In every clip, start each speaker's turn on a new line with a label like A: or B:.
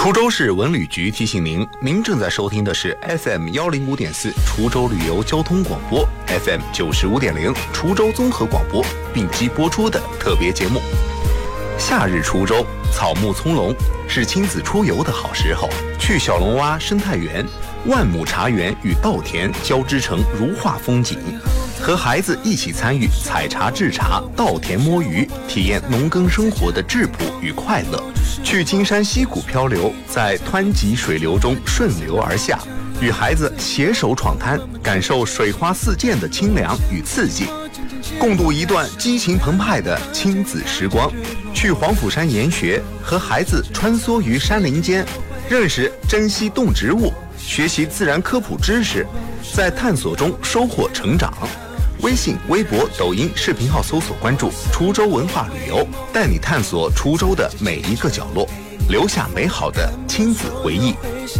A: 滁州市文旅局提醒您，您正在收听的是 FM105.4 滁州旅游交通广播 ，FM 95.0滁州综合广播并机播出的特别节目。夏日滁州草木葱茏，是亲子出游的好时候。去小龙洼生态园、万亩茶园与稻田交织成如画风景，和孩子一起参与采茶制茶、稻田摸鱼，体验农耕生活的质朴与快乐。去金山溪谷漂流，在湍急水流中顺流而下，与孩子携手闯滩，感受水花四溅的清凉与刺激，共度一段激情澎湃的亲子时光。去黄甫山研学，和孩子穿梭于山林间，认识珍稀动植物，学习自然科普知识，在探索中收获成长。微信、微博、抖音视频号搜索关注滁州文化旅游，带你探索滁州的每一个角落，留下美好的亲子回忆。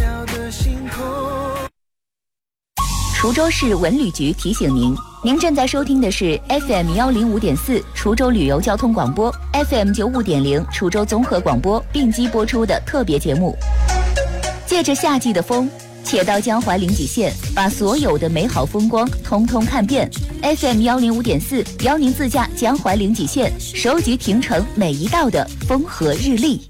B: 滁州市文旅局提醒您，您正在收听的是 FM105.4 滁州旅游交通广播 ，FM95.0 滁州综合广播并机播出的特别节目。借着夏季的风，且到江淮临济县，把所有的美好风光通通看遍。FM105.4邀您自驾江淮临济县，收集亭城每一道的风和日丽。